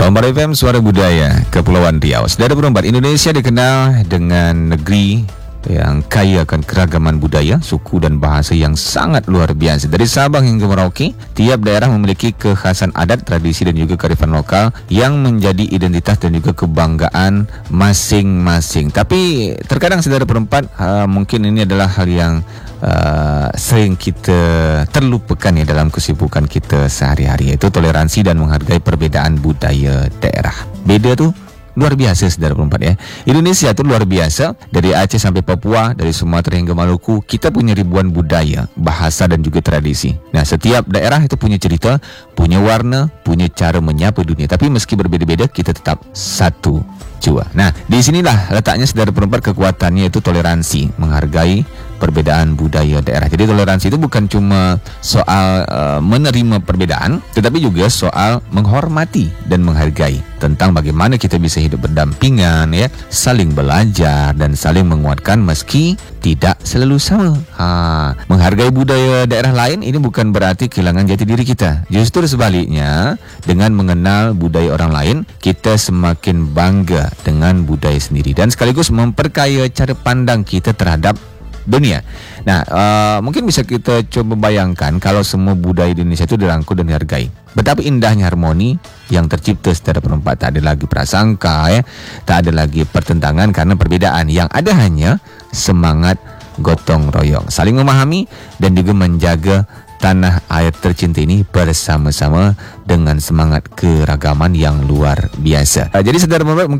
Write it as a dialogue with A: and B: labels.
A: Rombar FM, Suara Budaya, Kepulauan Riau. Saudara perempat, Indonesia dikenal dengan negeri yang kaya akan keragaman budaya, suku dan bahasa yang sangat luar biasa. Dari Sabang hingga Merauke, tiap daerah memiliki kekhasan adat, tradisi dan juga kearifan lokal yang menjadi identitas dan juga kebanggaan masing-masing. Tapi terkadang saudara perempat, mungkin ini adalah hal yang sering kita terlupakan ya dalam kesibukan kita sehari-hari, yaitu toleransi dan menghargai perbedaan budaya daerah. Beda tuh luar biasa saudara perempat ya. Indonesia itu luar biasa, dari Aceh sampai Papua, dari Sumatera hingga Maluku, kita punya ribuan budaya, bahasa dan juga tradisi. Nah, setiap daerah itu punya cerita, punya warna, punya cara menyapa dunia. Tapi meski berbeda-beda, kita tetap satu jua. Nah, di sinilah letaknya saudara perempat kekuatannya, itu toleransi, menghargai perbedaan budaya daerah. Jadi toleransi itu bukan cuma soal menerima perbedaan, tetapi juga soal menghormati dan menghargai tentang bagaimana kita bisa hidup berdampingan ya, saling belajar dan saling menguatkan meski tidak selalu sama. Menghargai budaya daerah lain ini bukan berarti kehilangan jati diri kita. Justru sebaliknya, dengan mengenal budaya orang lain, kita semakin bangga dengan budaya sendiri dan sekaligus memperkaya cara pandang kita terhadap dunia. Nah, mungkin bisa kita coba bayangkan kalau semua budaya di Indonesia itu dirangkul dan dihargai. Betapa indahnya harmoni yang tercipta secara perempat. Tak ada lagi prasangka ya, tak ada lagi pertentangan karena perbedaan. Yang ada hanya semangat gotong royong, saling memahami dan juga menjaga tanah air tercinta ini bersama-sama dengan semangat keragaman yang luar biasa. Jadi saudara perempat,